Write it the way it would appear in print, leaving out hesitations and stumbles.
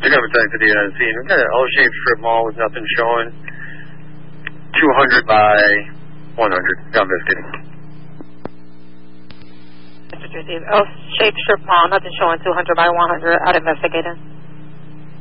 got a back to the scene. We got an L-shaped strip mall with nothing showing. 200 by 100. Got investigating. Mr. L-shaped strip mall, nothing showing 200 by 100. Out investigating.